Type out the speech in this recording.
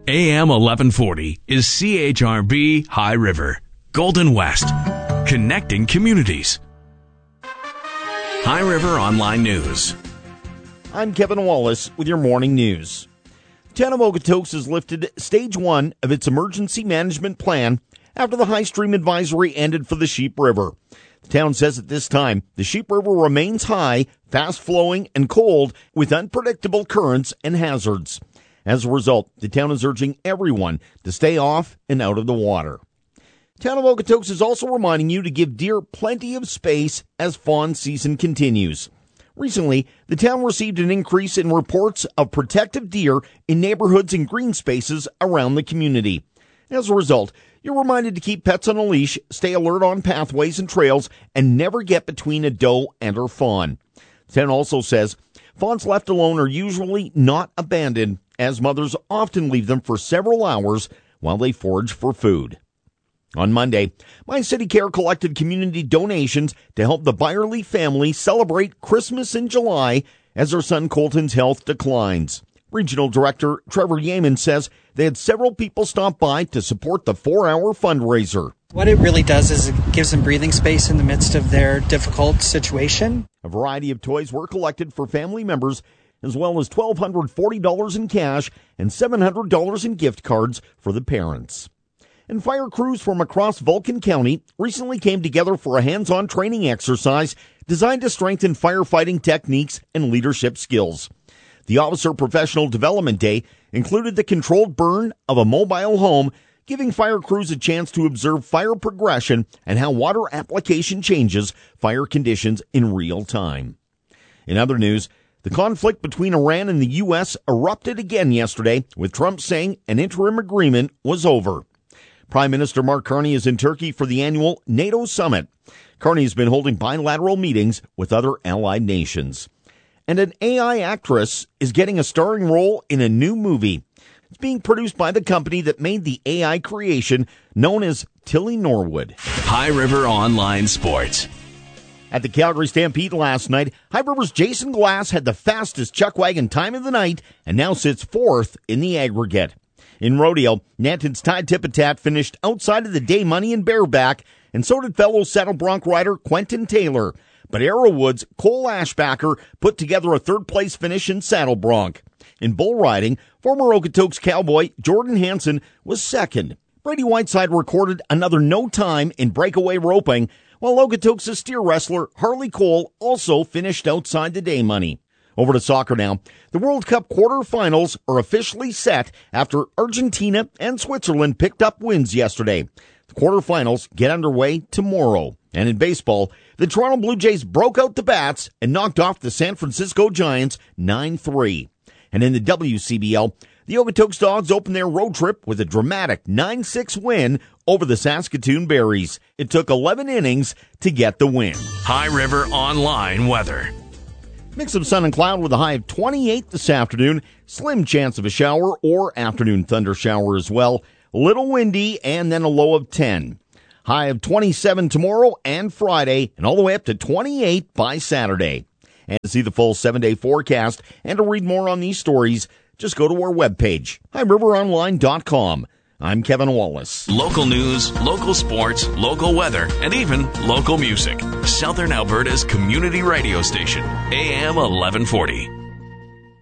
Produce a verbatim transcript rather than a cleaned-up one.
A M eleven forty is C H R B High River, Golden West, connecting communities. High River Online News. I'm Kevin Wallace with your morning news. The town of Okotoks has lifted stage one of its emergency management plan after the high stream advisory ended for the Sheep River. The town says at this time, the Sheep River remains high, fast-flowing, and cold with unpredictable currents and hazards. As a result, the town is urging everyone to stay off and out of the water. The town of Okotoks is also reminding you to give deer plenty of space as fawn season continues. Recently, the town received an increase in reports of protective deer in neighborhoods and green spaces around the community. As a result, you're reminded to keep pets on a leash, stay alert on pathways and trails, and never get between a doe and her fawn. The town also says fawns left alone are usually not abandoned, as mothers often leave them for several hours while they forage for food. On Monday, My City Care collected community donations to help the Byerly family celebrate Christmas in July as their son Colton's health declines. Regional Director Trevor Yeaman says they had several people stop by to support the four-hour fundraiser. What it really does is it gives them breathing space in the midst of their difficult situation. A variety of toys were collected for family members, as well as one thousand two hundred forty dollars in cash and seven hundred dollars in gift cards for the parents. And fire crews from across Vulcan County recently came together for a hands-on training exercise designed to strengthen firefighting techniques and leadership skills. The Officer Professional Development Day included the controlled burn of a mobile home, giving fire crews a chance to observe fire progression and how water application changes fire conditions in real time. In other news, the conflict between Iran and the U S erupted again yesterday, with Trump saying an interim agreement was over. Prime Minister Mark Carney is in Turkey for the annual NATO summit. Carney has been holding bilateral meetings with other allied nations. And an A I actress is getting a starring role in a new movie. It's being produced by the company that made the A I creation known as Tilly Norwood. High River Online Sports. At the Calgary Stampede last night, High River's Jason Glass had the fastest chuckwagon time of the night and now sits fourth in the aggregate. In rodeo, Nanton's Ty Tipitat finished outside of the day money in bareback, and so did fellow Saddle Bronc rider Quentin Taylor. But Arrowwood's Cole Ashbacker put together a third-place finish in Saddle Bronc. In bull riding, former Okotoks cowboy Jordan Hansen was second. Brady Whiteside recorded another no time in breakaway roping, while Okotoks' steer wrestler Harley Cole also finished outside the day money. Over to soccer now. The World Cup quarterfinals are officially set after Argentina and Switzerland picked up wins yesterday. The quarterfinals get underway tomorrow. And in baseball, the Toronto Blue Jays broke out the bats and knocked off the San Francisco Giants nine three. And in the W C B L, the Okotoks Dogs opened their road trip with a dramatic nine six win over the Saskatoon Berries. It took eleven innings to get the win. High River Online Weather. Mix of sun and cloud with a high of twenty-eight this afternoon. Slim chance of a shower or afternoon thunder shower as well. Little windy and then a low of ten. High of twenty-seven tomorrow and Friday, and all the way up to twenty-eight by Saturday. And to see the full seven-day forecast and to read more on these stories, just go to our webpage, high river online dot com. I'm Kevin Wallace. Local news, local sports, local weather, and even local music. Southern Alberta's community radio station, A M eleven forty.